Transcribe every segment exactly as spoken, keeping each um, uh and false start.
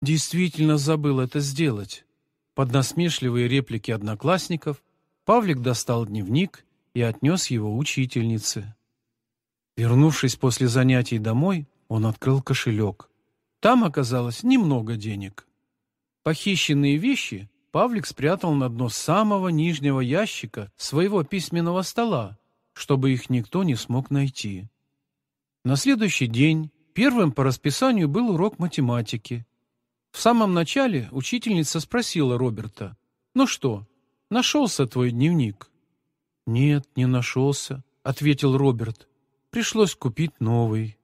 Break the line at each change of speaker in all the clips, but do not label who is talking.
действительно забыл это сделать». Под насмешливые реплики одноклассников Павлик достал дневник и отнес его учительнице. Вернувшись после занятий домой, он открыл кошелек. Там оказалось немного денег. Похищенные вещи Павлик спрятал на дно самого нижнего ящика своего письменного стола, чтобы их никто не смог найти. На следующий день первым по расписанию был урок математики. В самом начале учительница спросила Роберта: «Ну что, нашелся твой дневник?» «Нет, не нашелся», — ответил Роберт. «Пришлось купить новый».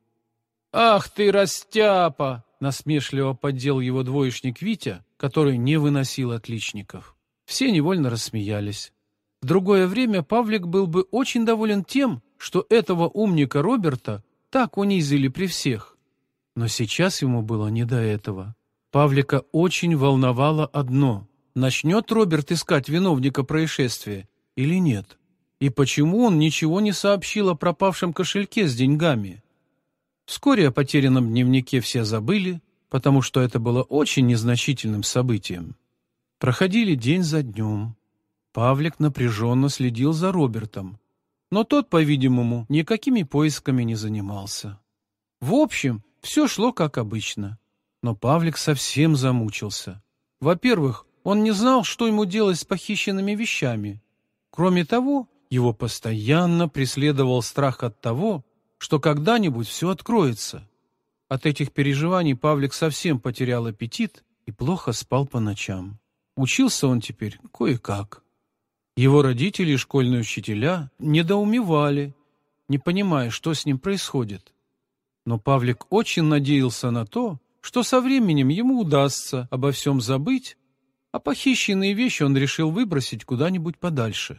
«Ах ты, растяпа!» — насмешливо поддел его двоечник Витя, который не выносил отличников. Все невольно рассмеялись. В другое время Павлик был бы очень доволен тем, что этого умника Роберта так унизили при всех. Но сейчас ему было не до этого. Павлика очень волновало одно: начнет Роберт искать виновника происшествия или нет? И почему он ничего не сообщил о пропавшем кошельке с деньгами? Вскоре о потерянном дневнике все забыли, потому что это было очень незначительным событием. Проходили день за днем. Павлик напряженно следил за Робертом, но тот, по-видимому, никакими поисками не занимался. В общем, все шло как обычно. Но Павлик совсем замучился. Во-первых, он не знал, что ему делать с похищенными вещами. Кроме того, его постоянно преследовал страх от того, что когда-нибудь все откроется. От этих переживаний Павлик совсем потерял аппетит и плохо спал по ночам. Учился он теперь кое-как. Его родители и школьные учителя недоумевали, не понимая, что с ним происходит. Но Павлик очень надеялся на то, что со временем ему удастся обо всем забыть, а похищенные вещи он решил выбросить куда-нибудь подальше.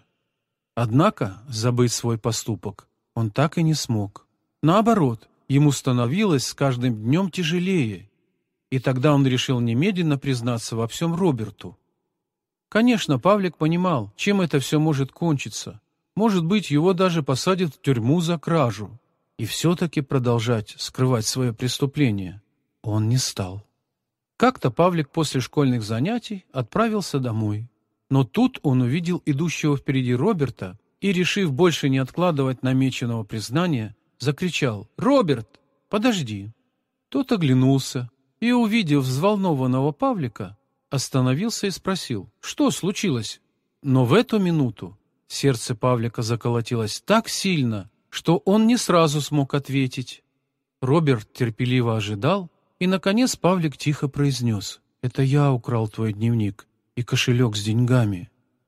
Однако забыть свой поступок он так и не смог. Наоборот, ему становилось с каждым днем тяжелее, и тогда он решил немедленно признаться во всем Роберту. Конечно, Павлик понимал, чем это все может кончиться. Может быть, его даже посадят в тюрьму за кражу. И все-таки продолжать скрывать свое преступление он не стал. Как-то Павлик после школьных занятий отправился домой. Но тут он увидел идущего впереди Роберта и, решив больше не откладывать намеченного признания, закричал: «Роберт, подожди!» Тот оглянулся и, увидев взволнованного Павлика, остановился и спросил: «Что случилось?» Но в эту минуту сердце Павлика заколотилось так сильно, что он не сразу смог ответить. Роберт терпеливо ожидал, и, наконец, Павлик тихо произнес: «Это я украл твой дневник и кошелек с деньгами».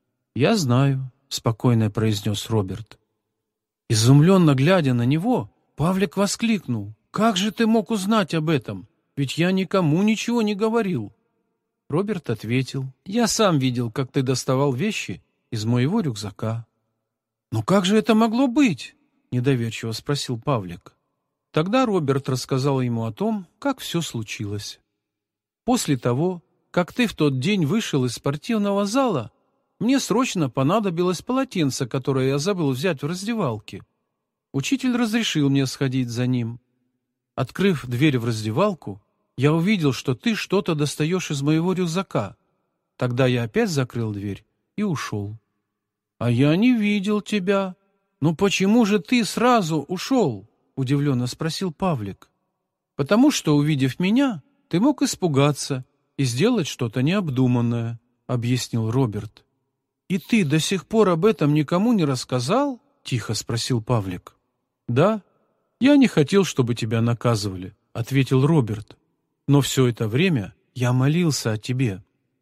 «Я знаю», — спокойно произнес Роберт. Изумленно глядя на него, Павлик воскликнул: «Как же ты мог узнать об этом? Ведь я никому ничего не говорил». Роберт ответил: «Я сам видел, как ты доставал вещи из моего рюкзака». «Но как же это могло быть?» — недоверчиво спросил Павлик. Тогда Роберт рассказал ему о том, как все случилось. «После того, как ты в тот день вышел из спортивного зала, мне срочно понадобилось полотенце, которое я забыл взять в раздевалке. Учитель разрешил мне сходить за ним. Открыв дверь в раздевалку, я увидел, что ты что-то достаешь из моего рюкзака. Тогда я опять закрыл дверь и ушел». «А я не видел тебя. Ну почему же ты сразу ушел?» — удивленно спросил Павлик. «Потому что, увидев меня, ты мог испугаться и сделать что-то необдуманное», — объяснил Роберт. «И ты до сих пор об этом никому не рассказал?» — тихо спросил Павлик. «Да, я не хотел, чтобы тебя наказывали», — ответил Роберт. «Но все это время я молился о тебе».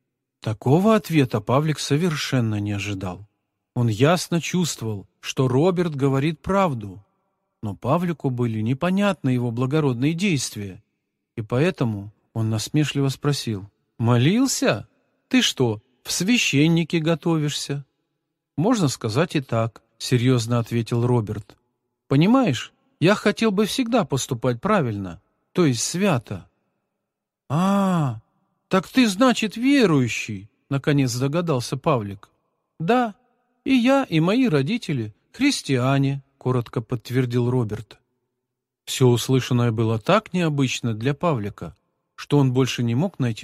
Такого ответа Павлик совершенно не ожидал. Он ясно чувствовал, что Роберт говорит правду, но Павлику были непонятны его благородные действия, и поэтому он насмешливо спросил: «Молился? Ты что, в священники готовишься?» «Можно сказать и так», — серьезно ответил Роберт. «Понимаешь, я хотел бы всегда поступать правильно, то есть свято». «А, так ты, значит, верующий», — наконец догадался Павлик. «Да, и я, и мои родители христиане», — коротко подтвердил Роберт. Все услышанное было так необычно для Павлика, что он больше не мог найти